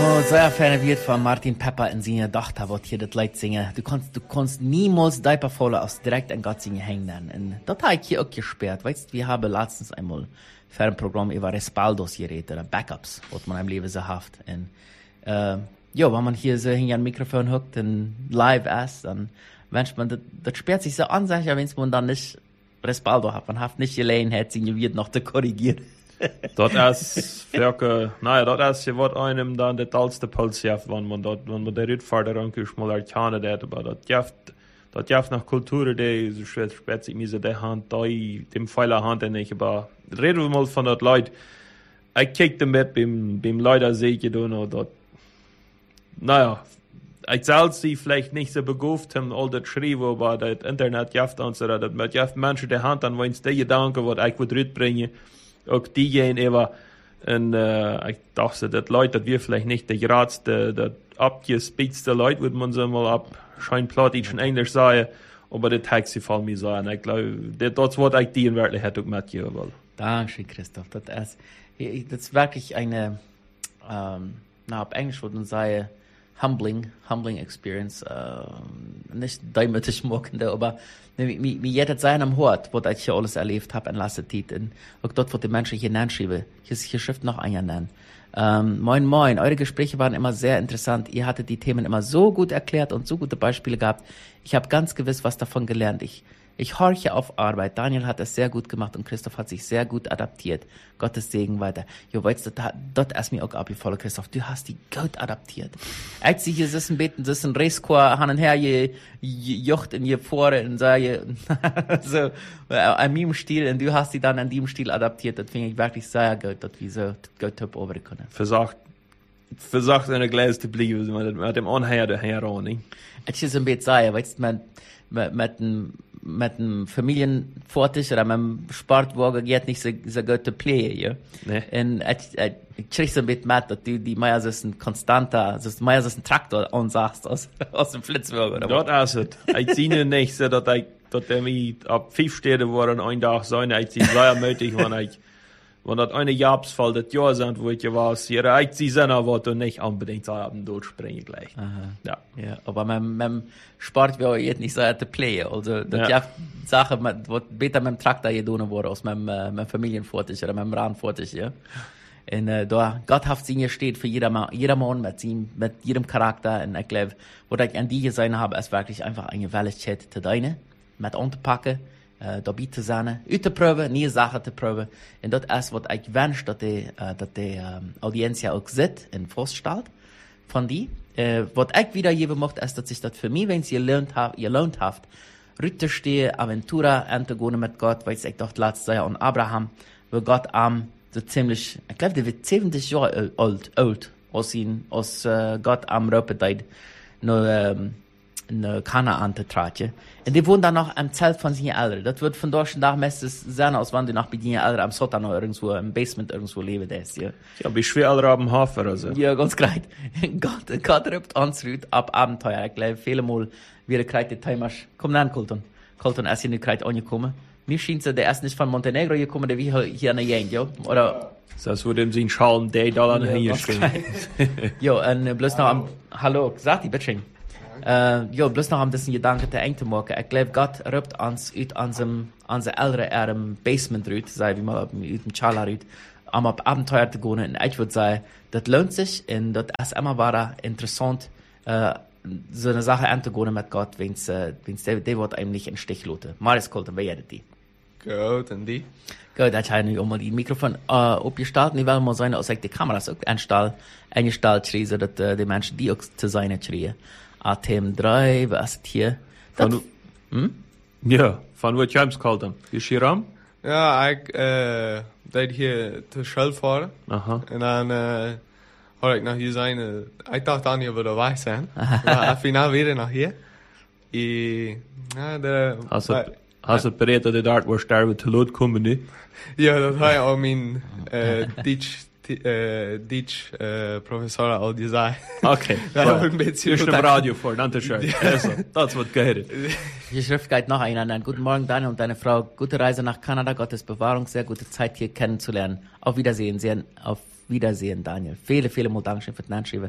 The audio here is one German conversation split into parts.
Sehr ferne wird von Martin Pepper in seiner Tochter, wird hier das Lied singen. Du kannst niemals deine Volle aus direkt an Gott singen hängen. Und das habe ich hier auch gesperrt. Weißt du, wir haben letztens einmal für ein Programm über Respaldos geredet, oder Backups, was man im Leben so hat. Und, ja, wenn man hier so hinter ein Mikrofon hockt und live ist, dann wünscht man, das sperrt sich so an, sag ich, wenn man dann nicht Respaldo hat. Man hat nicht Gelegenheit, sie wird noch zu korrigieren. Dat is welke, dat is je wat einem dan de talste puls jeft, wanneer man de Rutvaart rankisch mal erkennen dat, aber dat jeft nach Kultur de so spät sich mir so de Hand da dem Pfeiler Hand nicht, aber reden wir mal von dat Leid. Ich kickte mit beim Leider sehe ich da dort. Ich selbst sie vielleicht nicht so beguft haben, all das schreiben, aber das Internet jeft und so, dat mit jeft Menschen de Hand an, wenn es die Gedanken, was ich würde rüberbringen, auch diejenigen immer, und ich dachte, dass Leute, dass wir vielleicht nicht der geradste, der abgespitzte Leute, würde man so mal ab Scheinplattdeutsch und Englisch sagen, aber das hat sie von mir sagen. Ich glaube, das wird eigentlich die in Wirklichkeit auch mitgeben wollen. Dankeschön, Christoph. Das ist wirklich eine, auf Englisch würde man sagen, humbling experience, nicht demütig machende, aber wie jeder sein am Hort, wo ich hier alles erlebt habe, in letzter Zeit, und auch dort, wo die Menschen hier schreiben, hier schrift noch einer nennen. Moin, eure Gespräche waren immer sehr interessant, ihr hattet die Themen immer so gut erklärt und so gute Beispiele gehabt, ich habe ganz gewiss was davon gelernt, ich horche auf Arbeit. Daniel hat es sehr gut gemacht und Christoph hat sich sehr gut adaptiert. Gottes Segen weiter. Jo, weißt du, dort ist mir auch abgefallen, Christoph. Du hast die gut adaptiert. Als sie hier sitzen, beten, sitzen, Reiskor, han und her, jocht in je Fore und sage, so, an meinem Stil, und du hast die dann an dem Stil adaptiert. Das finde ich wirklich sehr gut, dass wir so gut over können. Versagt in der Gläser zu bleiben, mit dem Anhänger daher auch, nicht? Es ist ein bisschen sagen, weißt du, mit dem Familienvortisch oder mit dem Sportwagen geht nicht so gut zu playen, ja. Nee. Und ich krieg so ein bisschen mit, dass du die Meier so ein konstanter, so ein Traktor ansagst aus dem Flitzwagen, oder was? Das ist es. Ich sehe nicht so, dass der mich ab 5 Städte waren, ein Tag sein, ich sehe sehr möglich, wenn das eine Jahresfall das Jahr sind, wo ich war, ich sehe seiner Worte nicht unbedingt so haben, durchspringen gleich. Ja, aber mit dem Sport wäre jetzt nicht so zu playen. Also, das ja Sache, was besser mit dem Traktor getan wurde, als mit dem Familienvortisch oder mit dem Radvortisch, ja. Und, da, Gott hat sie steht für jedermann mit jedem Charakter. Und ich glaube, was ich an die gesehen habe, ist wirklich einfach eine Gewaltigkeit zu deine, mit anzupacken. Dabei zu sein, auszuprobieren, neue Sachen zu probieren. Und das ist, was ich wünsche, dass die Audienz ja auch sieht und feststellt von die. Was ich wiedergeben möchte, ist, dass sich das für mich, wenn es gelohnt hat, rütterstehe, Aventura anzugehen mit Gott, weil ich doch letztes Jahr an Abraham, wo Gott so ziemlich, ich glaube, der wird 70 Jahre alt, als Gott am Röpedeit in Kanaan zu tragen. Und die wohnen dann noch am Zelt von seinen Eltern. Das wird von dort nach meistens sein, als wenn die noch bei den Eltern am Sotan oder irgendwo, im Basement irgendwo leben. Ja, wie schwer alle am Hafen, also. Ja, ganz great. Gott rübt uns ab Abenteuer. Ich glaube, viele Mal wieder kriegt die Timers, komm dann, Colton. Colton ist hier nicht gerade angekommen. Mir scheint so, der ist nicht von Montenegro gekommen, der wie hier an der Gegend, ja? Oder? Das würde ihm sein Schalen, der da an hier stehen. Ja, und bloß noch hallo, sag die, bitte. Bloß noch ein bisschen Gedanken zu eng zu machen. Ich glaube, Gott rübt uns aus unser älteren Basement raus, sei wie man aus dem Chala raus, um auf Abenteuer zu gehen. Und ich würde sagen, das lohnt sich und das ist immer wieder interessant, so eine Sache anzugehen mit Gott, wenn's der wird einem nicht in den Stich lassen. Marius Colton, wer ist die? Gut, und die? Gut, ich habe nicht mal die Mikrofon aufgestellt. Ich will mal sagen, als ich die Kameras auch eingestellt schreie, so dass die Menschen die auch zu sein schreien. Atem 3, was ist hier? Ja, von wo James kalt haben. Ist hier am? Ja, ich deed hier zur Schule fahren. Aha. Und dann hoor ik nog hier zijn. Ik dacht aan je willen wij zijn. Maar finaal weer nog hier. Hast du bereit, dass die dort wo sterben zu Lot kommen, ne? Ja, dat had je al mijn Professor al gesagt. Okay. Ja, ein bisschen. Ist im Radio vor, danke schön. Also, das wird gehört. Die Schrift geht noch einander. Guten Morgen, Daniel und deine Frau. Gute Reise nach Kanada. Gottes Bewahrung. Sehr gute Zeit hier kennenzulernen. Auf Wiedersehen. Wiedersehen, Daniel. Viele Mal Dankeschön für den Anschreiben.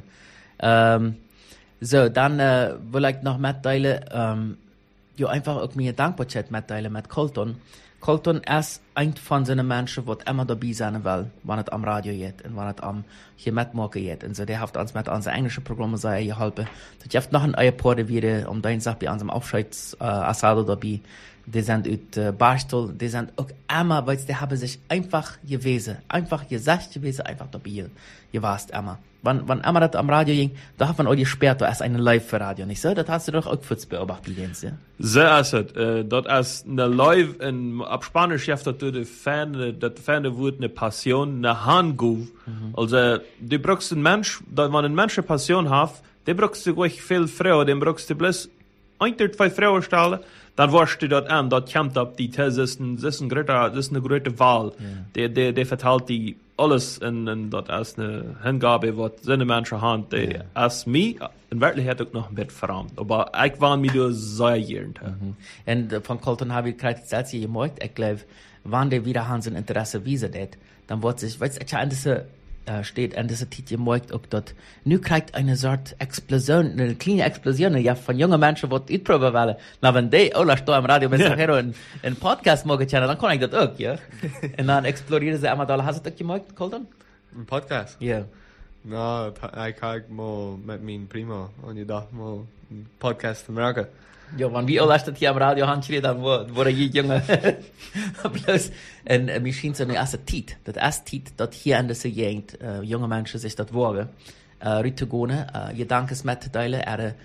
So, dann will ich noch mitteilen, einfach auch mir Dankbarkeit mitteilen mit Colton. Colton ist ein von seinen Menschen, die immer dabei sein will, wenn es am Radio geht und wenn es hier mitmachen geht. Und so, der hat uns mit unseren englischen Programmen geholfen. Das hat noch ein paar wieder, deine Sache bei unserem Aufscheidsasado dabei. Die sind aus Barstel, die sind auch immer, weil die haben sich einfach gewesen, einfach gesagt gewesen, einfach dabei gewasst immer. Wenn immer das am Radio ging, da hat man auch gesperrt, da ist eine Live-Radio, nicht so? Das hast du doch auch kurz beobachtet, Jens, ja? So ist es. Das ist eine Live, ab Spanisch schafft das Fan wird eine Passion, eine Handguf. Also, du brauchst einen Mensch, wenn man einen Mensch eine Passion hat, der brauchst du ruhig viel Frauen, den brauchst du bloß 1 oder 2 Frauen stellen, dann warst du dort an, dort kommt ab die These, das ist eine große Wahl. Yeah. Der verteilt die alles in dort als eine Hingabe, was seine Menschen haben, die als mich in Wirklichkeit auch noch ein bisschen verrammt. Aber ich war mir da sehr gern. Und von Colton habe ich gerade selbst gemerkt, ich glaube, wenn der wieder sein Interesse wiesen hat, dann wird sich, weißt du, an diese steht an dieser Titel gemerkt, auch dort, nu kriegt eine Sorte Explosion, eine kleine Explosion, ja, von jungen Menschen, die utproben wollen. Na, wenn die, da im Radio, mit einen Podcast machen können, dann kann ich das auch, ja. Und dann explodieren sie einmal da. Hast du das gemerkt, Colton? Ein Podcast? Ja. Yeah. No, ich habe mal mit meinem Primo und ich dachte mal, ein Podcast in Amerika. Ja, wenn wir alle das hier am Radio haben, dann wurde ich junge. Bloß, und mir schien so eine erste Tit. Das erste Tit, das hier in dieser Gegend, junge Menschen sich das wagen, rüte gehen, Gedanken mitteilen,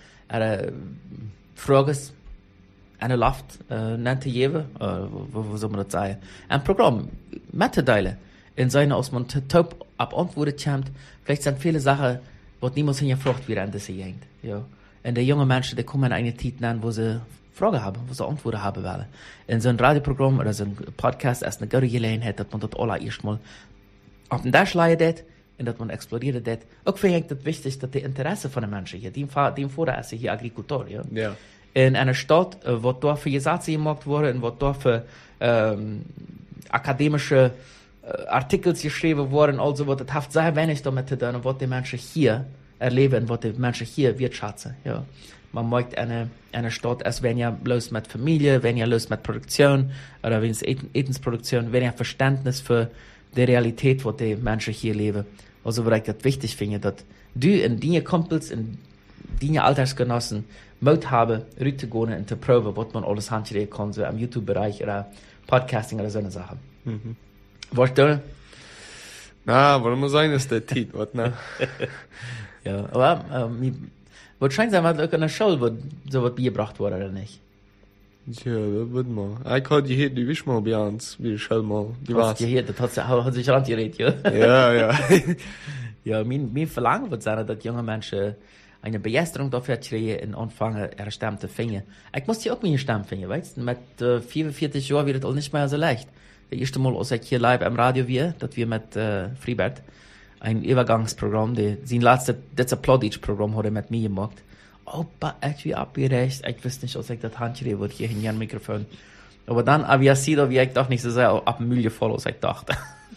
Fragen, eine Luft, nannte jewe, wo soll man das sagen? Ein Programm mitteilen. In seiner, als man top ab Antworten kommt, vielleicht sind viele Sachen, die niemals hingefragt werden in dieser Gegend, ja. Und die jungen Menschen, die kommen in eine Zeit an, wo sie Fragen haben, wo sie Antworten haben wollen. In so einem Radioprogramm oder so einem Podcast ist eine gute Gelegenheit, dass man das alle erstmal auf den Dash leidet und dass man explodiert das. Auch finde ich das wichtig, dass die Interesse von den Menschen hier, die vorher ist hier Agrikultor, ja. Ja. In einer Stadt, wo dort für Gesetze gemacht wurden und wo dort für akademische Artikel geschrieben wurden, also wo das hat sehr wenig damit zu tun, was die Menschen hier erleben, was die Menschen hier wirtschaften. Ja. Man möchte eine Stadt, als wenn ja bloß mit Familie, wenn ja bloß mit Produktion, oder wenn es Etensproduktion, wenn ja Verständnis für die Realität, wo die Menschen hier leben. Also, weil ich das wichtig finde, dass du und deine Kumpels und deine Altersgenossen Mut haben, rüber gehen und zu proben, was man alles handschreiben kann, so im YouTube-Bereich oder Podcasting oder so eine Sache. Was du? Na, warum muss sein, ist der Tit, was, ne? Ja, aber wahrscheinlich sein wir auch in der Schule, wo sowas beigebracht wurde, oder nicht? Ja, das wird mal. Ich hatte gehört, die wisch mal bei uns, wie die Schule mal. Die war's. Gehört, das hat sich rangeredet, ja? Ja. Ja, mein Verlangen wird sein, dass junge Menschen eine Begeisterung dafür kriegen und anfangen, ihre Stimme zu finden. Ich muss hier auch meine Stimme finden, weißt du? Mit 44 Jahren wird es auch nicht mehr so leicht. Das erste Mal, als ich hier live am Radio war, dass wir mit Freibert ein Übergangsprogramm, sein letztes Plauditsch-Programm hat er mit mir gemacht. Aber ich wie abgerecht, ich wusste nicht, als ich das Handschreiben würde, hier in ein Mikrofon. Aber dann, wie ich doch nicht so sehr ab dem Müll gefallen, als ich dachte.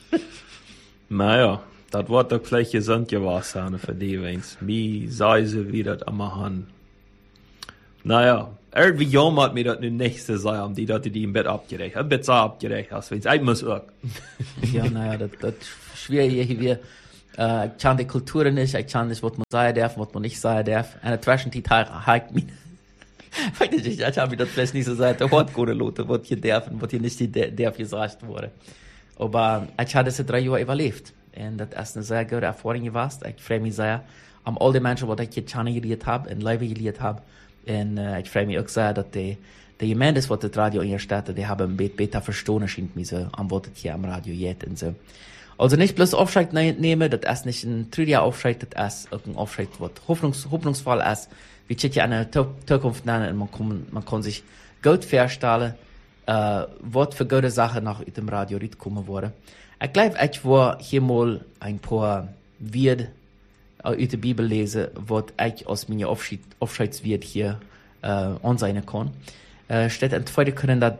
Naja, das wird doch gleich gesund gewesen für die, wenn's wie sei sie wieder am machen. Naja, irgendwie jammert mir das nun nicht so sehr, die im Bett abgerecht. Ein Bett abgerecht hast, wenn's ich muss auch. Ja, naja, das ist schwierig hier. Ich kann die Kultur nicht, ich kann nicht, was man sagen darf, was man nicht sagen darf. Eine Zwischenzeit hakt mich. Ich habe mir das vielleicht nicht so gesagt, der Wort gute Leute, was hier darf und was hier nicht darf gesagt wurde. Aber ich habe diese 3 Jahre überlebt. Und das ist eine sehr gute Erfahrung gewesen. Ich freue mich sehr an all die Menschen, die ich hier kennengelernt habe, in Live gelernt habe. Und ich freue mich auch sehr, dass die Gemeinde, die das Radio in der Stadt, die haben ein bisschen besser verstanden, scheint mir so, an was hier am Radio geht und so. Also nicht bloß Aufschreit nehmen, das ist nicht ein trüger Aufschreit, das ist auch ein Aufschreit, was hoffnungsvoll ist. Wir können ja eine Zukunft nennen und man kann sich gut vorstellen, was für gute Sachen nach dem Radio kommen wurde. Ich glaube, ich war hier mal ein paar Wörter aus der Bibel lesen, was ich aus meiner Aufschreidswert hier anzeigen kann. Steht in 2. Korinther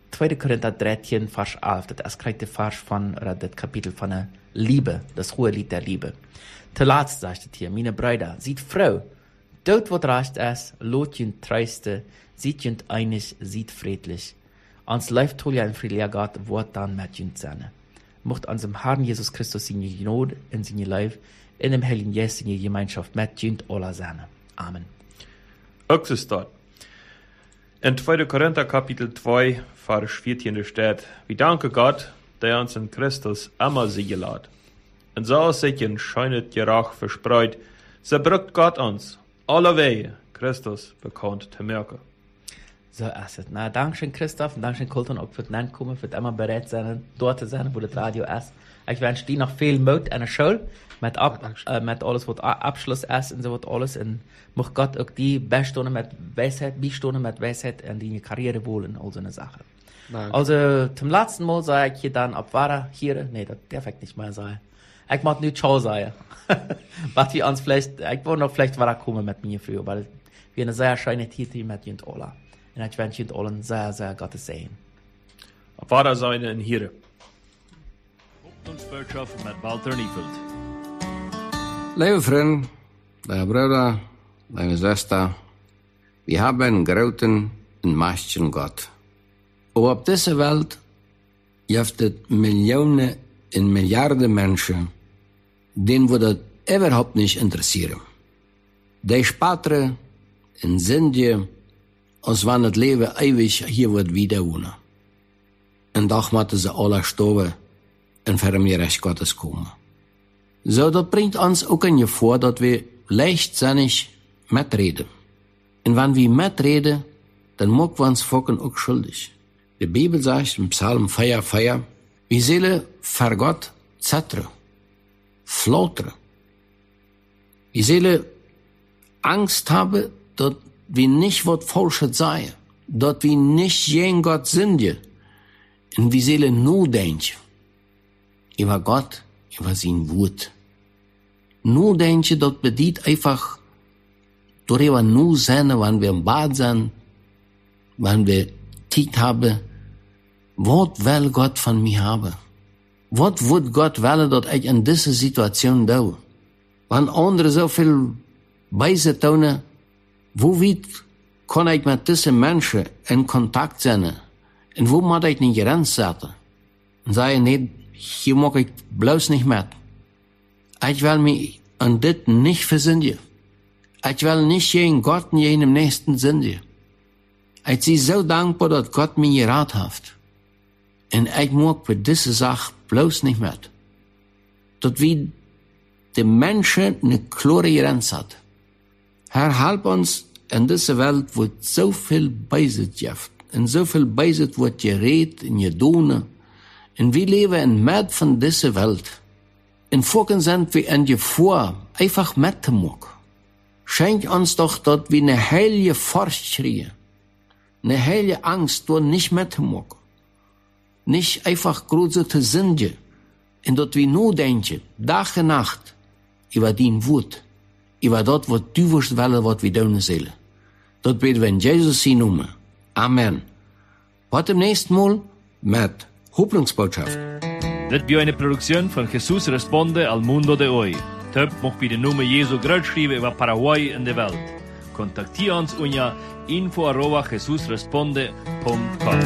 2. Korinther 13, Vers 11, das ist der Vers oder das Kapitel von der Liebe, das hohe Lied der Liebe. Zuletzt sagt es hier, meine Brüder, sieht Frau, dort wat recht ist, lot jünd treiste, sieht jünd einig, sieht friedlich. Ans läuft hol ja ein friedlicher Gott, wort dann mit jünd seine. Mocht unserem Herrn Jesus Christus in die Not, in seine Leib, in dem Heiligen Geist, in die Gemeinschaft mit jünd aller seine. Amen. Ook is dat. In 2. Korinther Kapitel 2, Vers 14 steht, wir danken Gott, der uns in Christus immer siegen lässt. Und so sich in scheunet Gerach verspreut, so brückt Gott uns alle Wege Christus bekannt zu merken. So ist es. Na, Dankeschön, Christoph, und Dankeschön, Colton, auch für den Ankommen, für immer bereit sein, dort zu sein, wo das Radio ist. Ich wünsche dir noch viel Mut an der Schule, mit alles, was Abschluss ist und so was alles. Und muss Gott auch die Bestunden mit Weisheit in die Karriere wollen, all so eine Sache. Danke. Also, zum letzten Mal sage ich hier dann, ob war hier, nee, das darf ich nicht mehr sagen. Ich mag nicht Ciao sagen. Was wir uns vielleicht, ich wollte noch vielleicht kommen mit mir früher, weil wir eine sehr schöne Titel mit Jünd Ola. Und ich wünsche Jünd Ola sehr, sehr Gottes Segen. Ob war das eine in hier? Hoffnungsbotschaft mit Walter Niefeld. Liebe Freunde, liebe Brüder, liebe Schwester, wir haben einen großen und mächtigen Gott. Aber auf dieser Welt gibt es Millionen und Milliarden Menschen, denen wir das überhaupt nicht interessieren. Die sparen und sind als wenn das Leben ewig hier wird wieder wohnen. Und doch müssen sie alle sterben und vor dem Recht Gottes kommen. So, das bringt uns auch in Gefahr, dass wir leichtsinnig mitreden. Und wenn wir mitreden, dann machen wir uns Volken auch schuldig. Die Bibel sagt im Psalm 4, wir sollen vor Gott zittern, flattern. Wir sollen Angst haben, dass wir nicht was Falsches sagen, dass wir nicht gegen Gott sind. Und wir sollen nur denken über Gott, über sein Wort. Nur denken, das bedeutet einfach, darüber nur sein, wenn wir im Bad sind, wenn wir Zeit haben, was will Gott von mir haben? Was wird Gott wollen, dass ich in dieser Situation tue? Wenn andere so viel Beise tun, wo kann ich mit diesen Menschen in Kontakt sein? Und wo muss ich eine Grenze setzen? Und sagen, nee, hier mag ich bloß nicht mit. Ich will mich an das nicht versündigen. Ich will nicht gegen Gott und gegen den Nächsten sündigen. Ich bin so dankbar, dass Gott mir geraten hat. Und ich mag für diese Sache bloß nicht mit. Dass wir die Menschen eine klare Grenze hat. Herr, halb uns in dieser Welt, wo so viel Beisitz gibt. Und so viel Beisitz wird geredet und getan. Und wir leben in Mitte von dieser Welt. In Folgen sind wir in Gefahr, einfach mitzumachen. Schenk uns doch, dass wir eine heilige Furcht kriegen. Eine heilige Angst, dort nicht mitzumachen. Nicht einfach große zu sündigen. Und dass wir nur denken, Tag und Nacht, über dein Wort, über das, was du willst, was wir tun sollen. Das beten wir in Jesus sein Namen. Amen. Bis zum nächsten Mal mit Hoffnungsbotschaft. Das war eine Produktion von Jesus Responde al Mundo de Hoy. Töp mocht bei den Namen Jesu groß schreiben über Paraguay in der Welt. Kontaktiere uns unter info@jesusresponde.com.